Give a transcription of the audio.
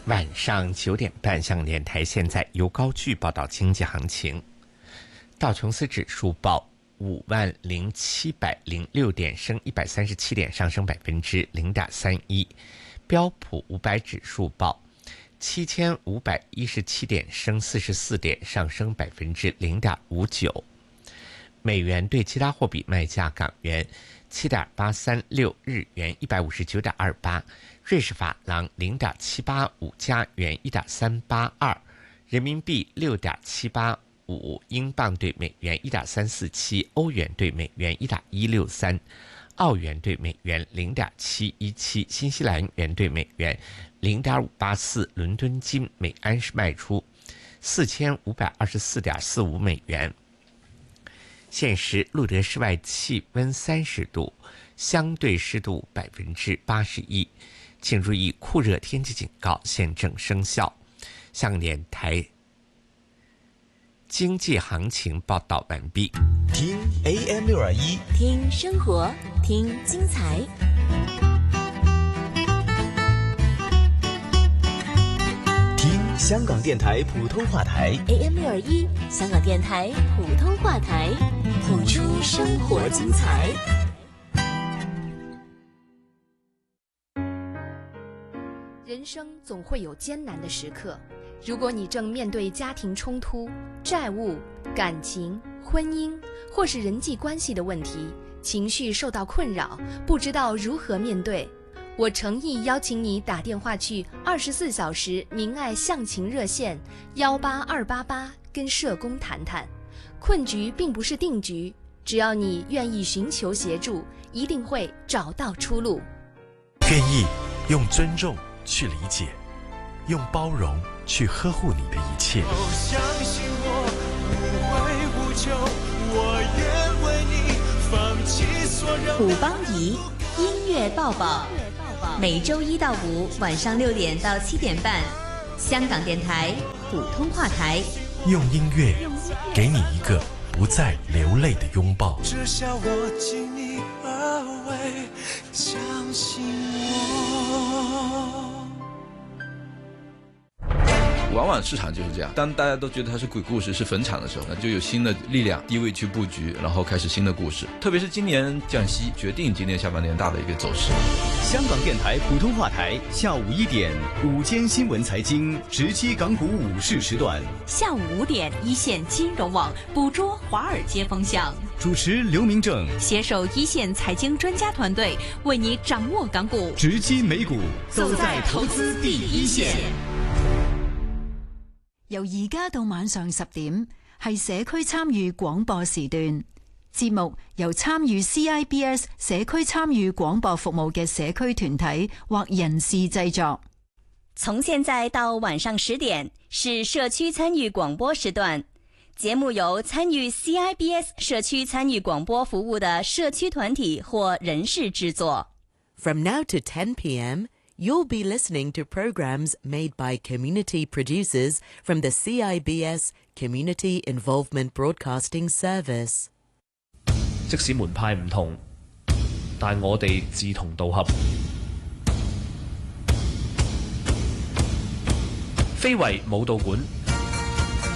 晚上9点半，香港电台现在由高炬报道经济行情。道琼斯指数报50706点，升137点，上升0.31%。标普500指数报7517点，升44点，上升0.59%。美元对其他货币卖价：港元7.836，日元159.28，瑞士法郎0.785，加元1.382，人民币6.785，英镑对美元1.347，欧元对美元1.163，澳元对美元0.717，新西兰元对美元0.584。伦敦金每安士卖出4524.45美元。现时录得室外气温30度，相对湿度81%，请注意酷热天气警告现正生效。香港电台经济行情报道完毕。 听 AM621， 听生活，听精彩。 听香港电台普通话台 AM621，香港电台普通话台，谱出生活精彩。 人生总会有艰难的时刻，如果你正面对家庭冲突、债务、感情、婚姻或是人际关系的问题，情绪受到困扰，不知道如何面对，我诚意邀请你打电话去24小时明爱向晴热线18288，跟社工谈谈。困局并不是定局，只要你愿意寻求协助，一定会找到出路。 愿意用尊重去理解，用包容去呵护你的一切。 相信我，无悔无求，我愿为你放弃所有。 卜邦仪音乐抱抱，每周1到5晚上6点到7点半，香港电台普通话台， 用音乐给你一个不再流泪的拥抱。 至少我尽力而为，相信我。 往往市场就是这样，当大家都觉得它是鬼故事，是坟场的时候，就有新的力量低位去布局，然后开始新的故事。特别是今年降息，决定今年下半年大的一个走势。 香港电台普通话台下午1点午间新闻财经直击港股午市时段， 下午5点一线金融网捕捉华尔街风向， 主持刘明正， 携手一线财经专家团队，为你掌握港股， 直击美股，走在投資第一線。 由而家到晚上10點，係社區參與廣播時段。節目由參與 CIBS 社區參與廣播服務嘅社區團體或人士製作。 從現在到晚上10點是社區參與廣播時段，節目由參與 CIBS 社區參與廣播服務的社區團體或人士製作。 From now to 10 p.m., you'll be listening to programs made by community producers from the CIBS Community Involvement Broadcasting Service. 即使門派唔同，但我哋志同道合。非遺舞蹈館